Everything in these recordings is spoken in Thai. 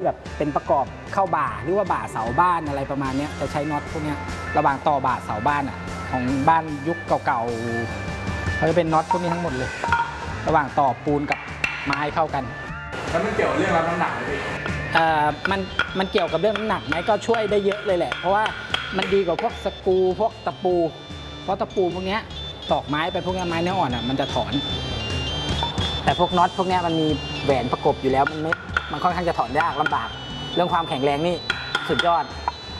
แบบเป็นประกอบเข้าบ่าหรือว่าบ่าเสาบ้านอะไรประมาณนี้จะใช้น็อตพวกนี้ระหว่างต่อบ่าเสาบ้านอ่ะของบ้านยุคเก่าๆเขาจะเป็นน็อตพวกนี้ทั้งหมดเลยระหว่างต่อปูนกับไม้เข้ากันแล้วมันเกี่ยวเรื่องรับน้ำหนักไหมพี่มันเกี่ยวกับเรื่องน้ำหนักไหมก็ช่วยได้เยอะเลยแหละเพราะว่ามันดีกว่าพวกสกรูพวกตะปูเพราะตะปูพวกนี้ตอกไม้ไปพวกนี้ไม้เนื้ออ่อนอ่ะมันจะถอนแต่พวกน็อตพวกนี้มันมีแหวนประกบอยู่แล้วมันค่อนข้างจะถอนยากลำบากเรื่องความแข็งแรงนี่สุดยอด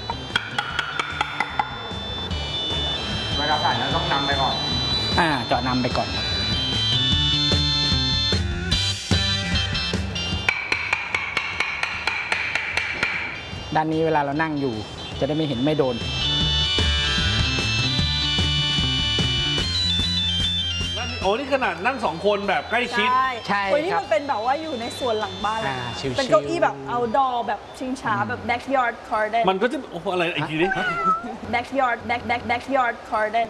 เวลาใส่แล้วต้องนำไปก่อนเจาะนำไปก่อนครับด้านนี้เวลาเรานั่งอยู่จะได้ไม่เห็นไม่โดนโอ้นี่ขนาดนั่ง2 คนแบบใกล้ชิดใช่โอ้ยนี่มันเป็นแบบว่าอยู่ในสวนหลังบ้านเลยเป็นเก้าอี้แบบเอาดอแบบชิงช้าแบบ backyard garden มันก็จะโอ้อะไรอีกทีนี้ backyard garden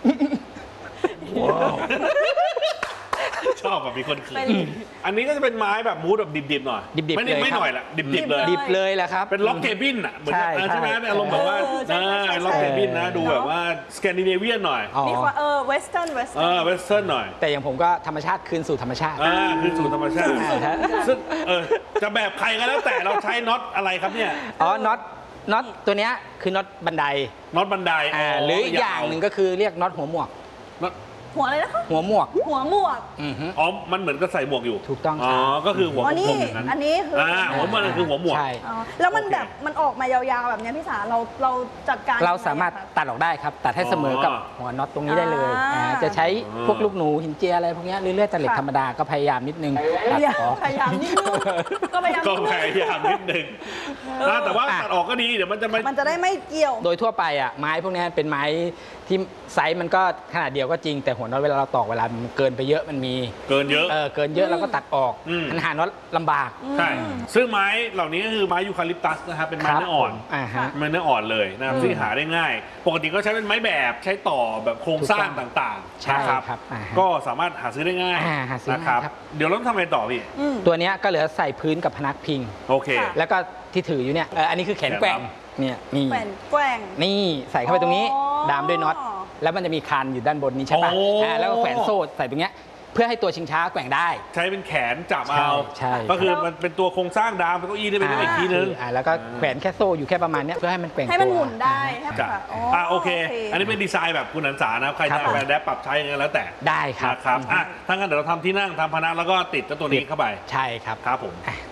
ชอบแบบมีคนคืนอันนี้ก็จะเป็นไม้แบบมูดแบบดิบๆหน่อยดิบๆไม่หน่อยละดิบๆเลยดิบเลยแหละครับเป็นล็อกเคบินอ่ะเหมือนใช่ไหมเป็นอารมณ์แบบว่าล็อกเคบินนะดูแบบว่าสแกนดิเนเวียนหน่อยมีความเวสเทิร์นเวสเทิร์นหน่อยแต่อย่างผมก็ธรรมชาติคืนสู่ธรรมชาติคืนสู่ธรรมชาติซึ่งจะแบบใครก็แล้วแต่เราใช้น็อตอะไรครับเนี่ยน็อตตัวเนี้ยคือน็อตบันไดหรืออีกอย่างหนึ่งก็คือเรียกน็อตหัวหมวกหัวอะไรนะคะหัวหมวกอ๋อมันเหมือนกับใส่หมวกอยู่ถูกต้องอ๋อก็คือหัวกลมอย่างนั้นอันนี้คือหัวมันคือหัวหมวกใช่แล้วมันแบบมันออกมายาวๆแบบนี้พี่สาเราจัดการเราสามารถตัดออกได้ครับตัดให้เสมอกับหัวน็อตตรงนี้ได้เลยจะใช้พวกลูกหนูหินเจียอะไรพวกนี้เรื่อยๆแต่เหล็กธรรมดาก็พยายามนิดนึงพยายามนิดนึงก็พยายามนิดนึงแต่ว่าตัดออกก็ดีเดี๋ยวมันจะได้ไม่เกี่ยวโดยทั่วไปอ่ะไม้พวกนี้เป็นไม้ที่ไซส์มันก็ขนาดเดียวก็จริงแต่หัวน็อตเวลาเราตอกเวลามันเกินไปเยอะมันมีเกินเยอะเราก็ตัดออกมันหาน็อตลำบากใช่ซึ่งไม้เหล่านี้ก็คือไม้ยูคาลิปตัสนะครับเป็นไม้เนื้ออ่อนไม้เนื้ออ่อนเลยนะครับซึ่งหาได้ง่ายปกติก็ใช้เป็นไม้แบบใช้ต่อแบบโครงสร้างต่างๆนะครับก็สามารถหาซื้อได้ง่ายนะครับเดี๋ยวเราต้องทำอะไรต่อพี่ตัวนี้ก็เหลือใส่พื้นกับพนักพิงโอเคแล้วก็ที่ถืออยู่เนี่ยอันนี้คือแขนแกว่งเนี่ยนี่แกว่งนี่ใส่เข้าไปตรงนี้ดามด้วยน็อตแล้วมันจะมีคานอยู่ด้านบนนี้ใช่ป่ะแล้วก็แขวนโซ่ใส่ตรงเนี้ยเพื่อให้ตัวชิงช้าแกว่งได้ใช้เป็นแขนจับเอาก็คือมันเป็นตัวโครงสร้างดามเป็นเก้าอี้ได้เป็นอีกทีนึงแล้วก็แขวนแค่โซ่อยู่แค่ประมาณนี้เพื่อให้มันแกว่งให้มันหมุนได้โอเคอันนี้เป็นดีไซน์แบบคุณหันษานะใครจะแบบแดปปรับใช้ยังไงแล้วแต่ได้ครับถ้างั้นเดี๋ยวเราทำที่นั่งทำพนักแล้วก็ติดตัวนี้เข้าไปใช่ครับครับผม